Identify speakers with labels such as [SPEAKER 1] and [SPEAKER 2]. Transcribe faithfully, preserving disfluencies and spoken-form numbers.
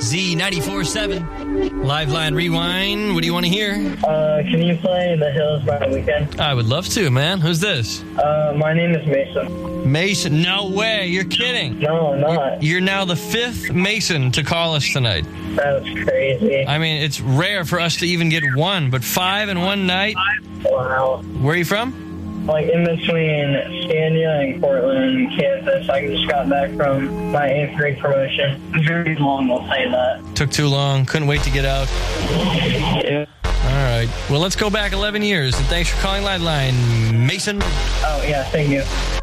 [SPEAKER 1] Z ninety-four seven. Live Line Rewind. What do you want to hear?
[SPEAKER 2] Uh, can you play The Hills by The Weeknd?
[SPEAKER 1] I would love to, man. Who's this?
[SPEAKER 2] Uh, my name is Mason.
[SPEAKER 1] Mason. No way. You're kidding.
[SPEAKER 2] No, I'm not.
[SPEAKER 1] You're now the fifth Mason to call us tonight.
[SPEAKER 2] That's crazy.
[SPEAKER 1] I mean, it's rare for us to even get one, but five in one night?
[SPEAKER 2] Wow.
[SPEAKER 1] Where are you from?
[SPEAKER 2] Like in between Scania and Portland, Kansas. I just got back from my eighth grade promotion. Very long, I'll say that.
[SPEAKER 1] Took too long. Couldn't wait to get out.
[SPEAKER 2] Yeah.
[SPEAKER 1] All right. Well, let's go back eleven years. And thanks for calling Live Line, Mason.
[SPEAKER 2] Oh, yeah, thank you.